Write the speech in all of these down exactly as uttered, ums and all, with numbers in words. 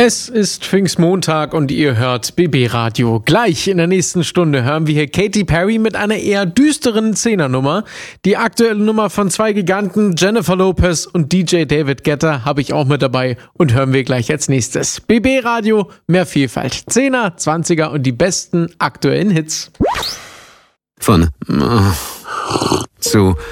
Es ist Pfingstmontag und ihr hört B B Radio. Gleich in der nächsten Stunde hören wir hier Katy Perry mit einer eher düsteren Zehnernummer. Die aktuelle Nummer von zwei Giganten, Jennifer Lopez und D J David Guetta, habe ich auch mit dabei und hören wir gleich als nächstes. B B Radio, mehr Vielfalt. Zehner, Zwanziger und die besten aktuellen Hits. Von zu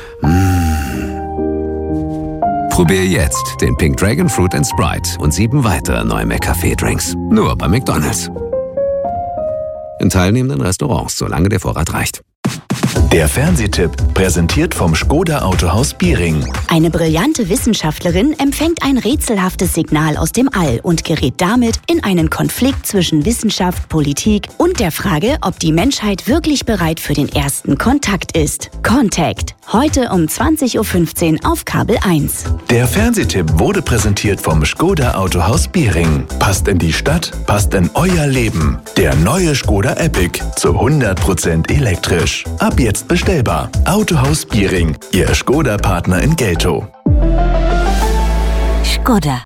Probier jetzt den Pink Dragon Fruit and Sprite und sieben weitere neue McCafé-Drinks. Nur bei McDonald's. In teilnehmenden Restaurants, solange der Vorrat reicht. Der Fernsehtipp, präsentiert vom Škoda Autohaus Biering. Eine brillante Wissenschaftlerin empfängt ein rätselhaftes Signal aus dem All und gerät damit in einen Konflikt zwischen Wissenschaft, Politik und der Frage, ob die Menschheit wirklich bereit für den ersten Kontakt ist. Contact. Heute um zwanzig Uhr fünfzehn auf Kabel eins. Der Fernsehtipp wurde präsentiert vom Škoda Autohaus Biering. Passt in die Stadt, passt in euer Leben. Der neue Škoda Epic zu hundert Prozent elektrisch. Ab jetzt bestellbar. Autohaus Biering, Ihr Škoda-Partner in Geltow. Škoda.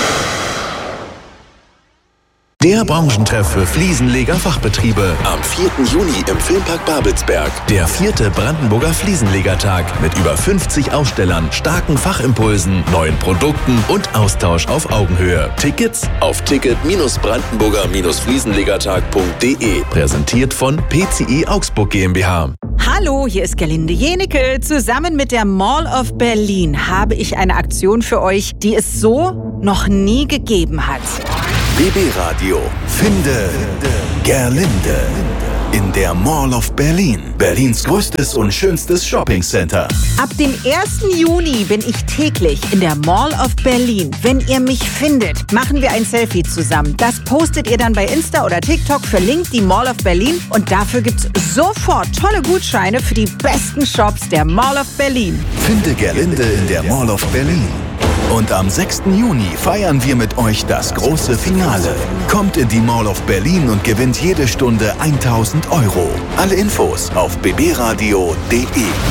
Der Branchentreff für Fliesenleger-Fachbetriebe am vierten Juni im Filmpark Babelsberg. Der vierte Brandenburger Fliesenlegertag mit über fünfzig Ausstellern, starken Fachimpulsen, neuen Produkten und Austausch auf Augenhöhe. Tickets auf ticket brandenburger fliesenlegertag punkt de. Präsentiert von P C I Augsburg GmbH. Hallo, hier ist Gerlinde Jenecke. Zusammen mit der Mall of Berlin habe ich eine Aktion für euch, die es so noch nie gegeben hat. B B Radio. Finde Gerlinde in der Mall of Berlin. Berlins größtes und schönstes Shoppingcenter. Ab dem ersten Juni bin ich täglich in der Mall of Berlin. Wenn ihr mich findet, machen wir ein Selfie zusammen. Das postet ihr dann bei Insta oder TikTok, verlinkt die Mall of Berlin und dafür gibt's sofort tolle Gutscheine für die besten Shops der Mall of Berlin. Finde Gerlinde in der Mall of Berlin. Und am sechsten Juni feiern wir mit euch das große Finale. Kommt in die Mall of Berlin und gewinnt jede Stunde tausend Euro. Alle Infos auf b b radio punkt de.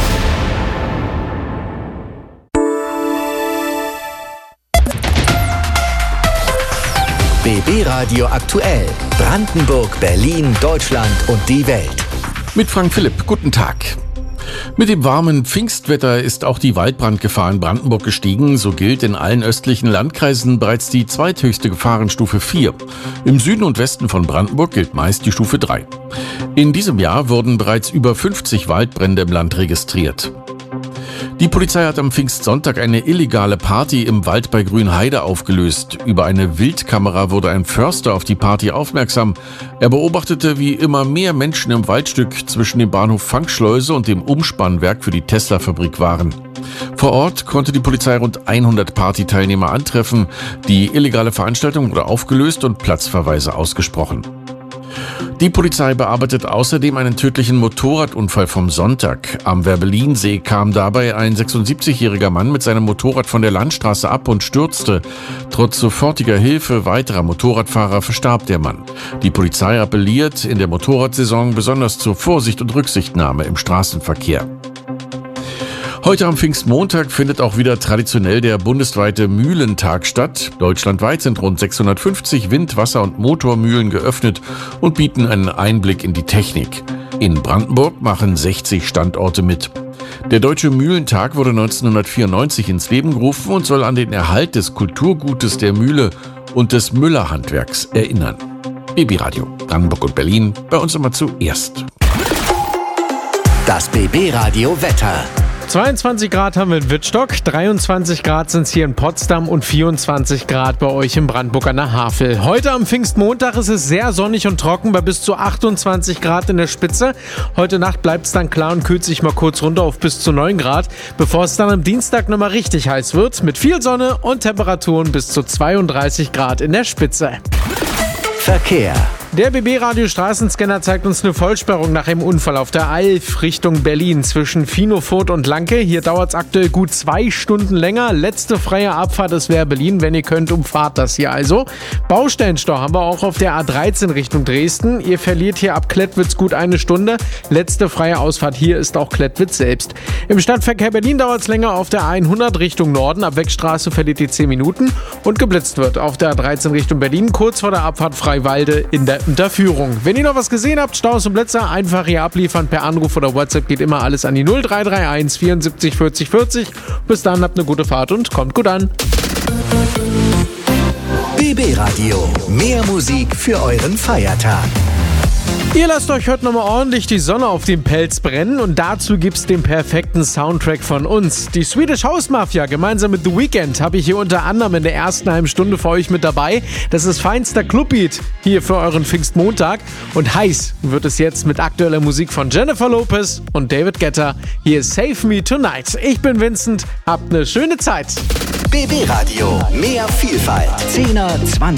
B B Radio aktuell. Brandenburg, Berlin, Deutschland und die Welt. Mit Frank Philipp, guten Tag. Mit dem warmen Pfingstwetter ist auch die Waldbrandgefahr in Brandenburg gestiegen. So gilt in allen östlichen Landkreisen bereits die zweithöchste Gefahrenstufe vier. Im Süden und Westen von Brandenburg gilt meist die Stufe drei. In diesem Jahr wurden bereits über fünfzig Waldbrände im Land registriert. Die Polizei hat am Pfingstsonntag eine illegale Party im Wald bei Grünheide aufgelöst. Über eine Wildkamera wurde ein Förster auf die Party aufmerksam. Er beobachtete, wie immer mehr Menschen im Waldstück zwischen dem Bahnhof Fangschleuse und dem Umspannwerk für die Tesla-Fabrik waren. Vor Ort konnte die Polizei rund hundert Partyteilnehmer antreffen. Die illegale Veranstaltung wurde aufgelöst und Platzverweise ausgesprochen. Die Polizei bearbeitet außerdem einen tödlichen Motorradunfall vom Sonntag. Am Werbelinsee kam dabei ein sechsundsiebzigjähriger Mann mit seinem Motorrad von der Landstraße ab und stürzte. Trotz sofortiger Hilfe weiterer Motorradfahrer verstarb der Mann. Die Polizei appelliert in der Motorradsaison besonders zur Vorsicht und Rücksichtnahme im Straßenverkehr. Heute am Pfingstmontag findet auch wieder traditionell der bundesweite Mühlentag statt. Deutschlandweit sind rund sechshundertfünfzig Wind-, Wasser- und Motormühlen geöffnet und bieten einen Einblick in die Technik. In Brandenburg machen sechzig Standorte mit. Der Deutsche Mühlentag wurde neunzehnhundertvierundneunzig ins Leben gerufen und soll an den Erhalt des Kulturgutes der Mühle und des Müllerhandwerks erinnern. B B Radio, Brandenburg und Berlin, bei uns immer zuerst. Das B B Radio Wetter. zweiundzwanzig Grad haben wir in Wittstock, dreiundzwanzig Grad sind es hier in Potsdam und vierundzwanzig Grad bei euch in Brandenburg an der Havel. Heute am Pfingstmontag ist es sehr sonnig und trocken bei bis zu achtundzwanzig Grad in der Spitze. Heute Nacht bleibt es dann klar und kühlt sich mal kurz runter auf bis zu neun Grad, bevor es dann am Dienstag nochmal richtig heiß wird mit viel Sonne und Temperaturen bis zu zweiunddreißig Grad in der Spitze. Verkehr. Der B B-Radio Straßenscanner zeigt uns eine Vollsperrung nach einem Unfall auf der A elf Richtung Berlin zwischen Finofurt und Lanke. Hier dauert es aktuell gut zwei Stunden länger. Letzte freie Abfahrt ist Wehr Berlin. Wenn ihr könnt, umfahrt das hier also. Baustellenstau haben wir auch auf der A dreizehn Richtung Dresden. Ihr verliert hier ab Klettwitz gut eine Stunde. Letzte freie Ausfahrt hier ist auch Klettwitz selbst. Im Stadtverkehr Berlin dauert es länger auf der A hundert Richtung Norden. Ab Wegstraße verliert die zehn Minuten und geblitzt wird auf der A dreizehn Richtung Berlin kurz vor der Abfahrt Freiwalde in der Unterführung. Wenn ihr noch was gesehen habt, Staus und Blitzer, einfach hier abliefern per Anruf oder WhatsApp, geht immer alles an die null drei drei eins vierundsiebzig vierzig vierzig. Bis dann, habt eine gute Fahrt und kommt gut an. B B-Radio, mehr Musik für euren Feiertag. Ihr lasst euch heute nochmal ordentlich die Sonne auf den Pelz brennen und dazu gibt's den perfekten Soundtrack von uns. Die Swedish House Mafia gemeinsam mit The Weeknd habe ich hier unter anderem in der ersten halben Stunde für euch mit dabei. Das ist feinster Clubbeat hier für euren Pfingstmontag und heiß wird es jetzt mit aktueller Musik von Jennifer Lopez und David Guetta. Hier ist Save Me Tonight. Ich bin Vincent, habt eine schöne Zeit. B B-Radio, mehr Vielfalt. Zehner, Zwanziger